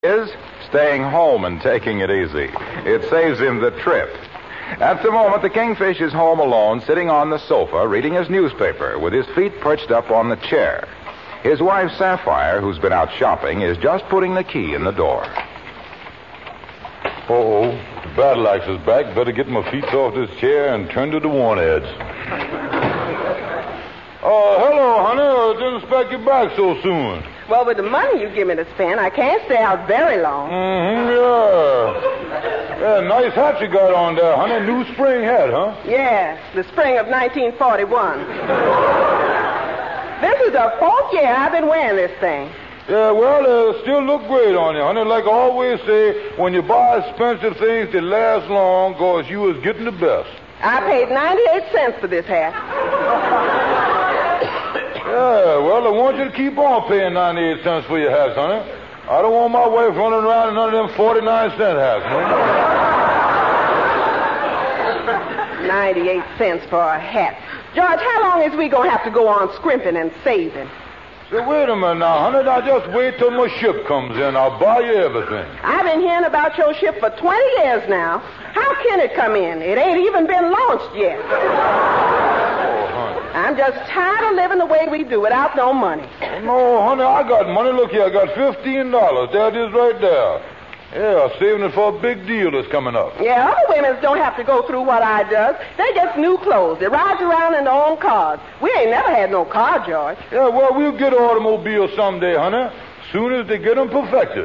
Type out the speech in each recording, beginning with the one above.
Is staying home and taking it easy. It saves him the trip. At the moment, the Kingfish is home alone, sitting on the sofa, reading his newspaper, with his feet perched up on the chair. His wife, Sapphire, who's been out shopping, is just putting the key in the door. Uh-oh, the battle axe is back. Better get my feet off this chair and turn to the worn edge. Hello, honey. Didn't expect you back so soon. Well, with the money you give me to spend, I can't stay out very long. Yeah, nice hat you got on there, honey. New spring hat, huh? Yes, the spring of 1941. This is the 4th year I've been wearing this thing. Yeah, well, still look great on you, honey. Like I always say, when you buy expensive things, they last long because you is getting the best. I paid 98 cents for this hat. Yeah, well, I want you to keep on paying 98 cents for your hats, honey. I don't want my wife running around in none of them 49-cent hats, man. 98 cents for a hat. George, how long is we going to have to go on scrimping and saving? So wait a minute now, honey. Now just wait till my ship comes in. I'll buy you everything. I've been hearing about your ship for 20 years now. How can it come in? It ain't even been launched yet. I'm just tired of living the way we do without no money. Oh, no, honey, I got money. Look here, I got $15. There it is right there. Yeah, saving it for a big deal that's coming up. Yeah, other women don't have to go through what I does. They just new clothes. They ride around in their own cars. We ain't never had no car, George. Yeah, well, we'll get automobiles someday, honey. Soon as they get them perfected.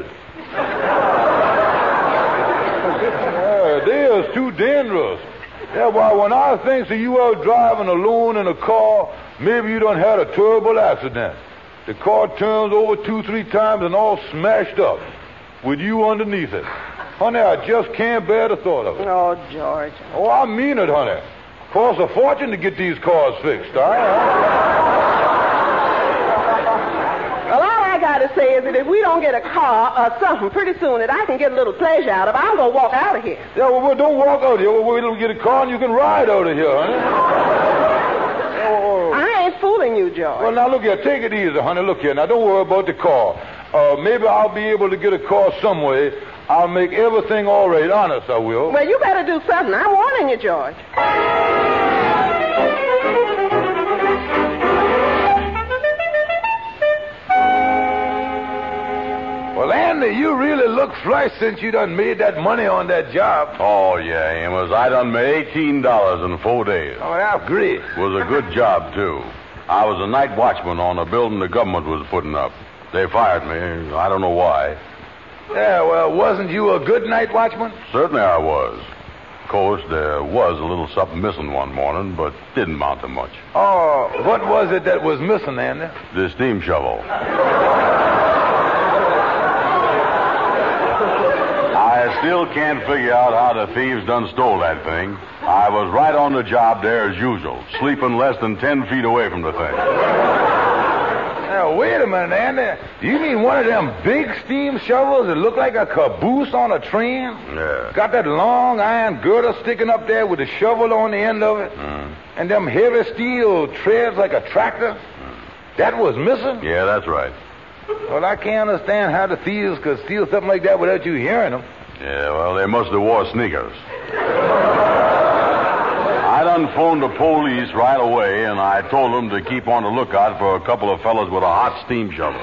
Yeah, they is too dangerous. Yeah, well, when I think that you out driving alone in a car, maybe you done had a terrible accident. The car turns over 2-3 times and all smashed up with you underneath it. Honey, I just can't bear the thought of it. Oh, George. Oh, I mean it, honey. Costs a fortune to get these cars fixed, all right? Well, all I got to say is that if we don't get a car or something pretty soon that I can get a little pleasure out of, I'm going to walk out of here. Yeah, well, don't walk out of here. We'll wait till we get a car and you can ride out of here, honey. I ain't fooling you, George. Well, now, look here. Take it easy, honey. Look here. Now, don't worry about the car. Maybe I'll be able to get a car some way. I'll make everything all right. Honest, I will. Well, you better do something. I'm warning you, George. Well, Andy, you really look flush since you done made that money on that job. Oh, yeah, Amos. I done made $18 in 4 days. Oh, that's great. Was a good job, too. I was a night watchman on a building the government was putting up. They fired me. I don't know why. Yeah, well, wasn't you a good night watchman? Certainly I was. Of course, there was a little something missing one morning, but didn't amount to much. Oh, what was it that was missing, Andy? The steam shovel. I still can't figure out how the thieves done stole that thing. I was right on the job there as usual, sleeping less than 10 feet away from the thing. Now, wait a minute, Andy. Do you mean one of them big steam shovels that look like a caboose on a train? Yeah. Got that long iron girder sticking up there with a shovel on the end of it? And them heavy steel treads like a tractor? That was missing? Yeah, that's right. Well, I can't understand how the thieves could steal something like that without you hearing them. Yeah, well, they must have wore sneakers. I done phoned the police right away, and I told them to keep on the lookout for a couple of fellas with a hot steam shovel.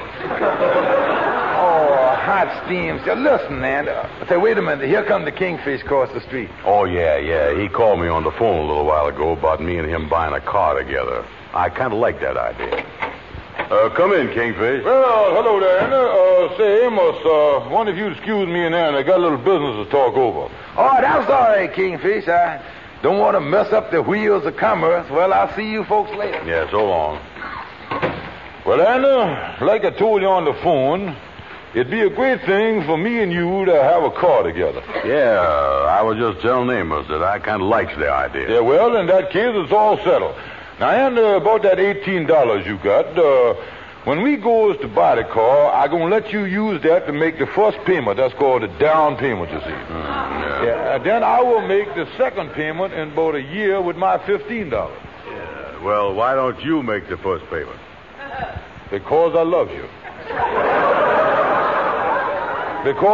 Oh, hot steam shovel. Listen, man. Say, wait a minute. Here comes the Kingfish across the street. Oh, yeah. He called me on the phone a little while ago about me and him buying a car together. I kind of like that idea. Come in, Kingfish. Well, hello there, Andy. Say, Amos, wonder if you'd excuse me and Andy. I got a little business to talk over. Oh, that's all right, Kingfish. I don't want to mess up the wheels of commerce. Well, I'll see you folks later. Yeah, so long. Well, Andy, like I told you on the phone, it'd be a great thing for me and you to have a car together. Yeah, I was just telling Amos that I kind of likes the idea. Yeah, well, in that case, it's all settled. Now, and about that $18 you got, when we goes to buy the car, I'm going to let you use that to make the first payment. That's called the down payment, you see. Yeah, and then I will make the second payment in about a year with my $15. Yeah, well, why don't you make the first payment? Because I love you. Because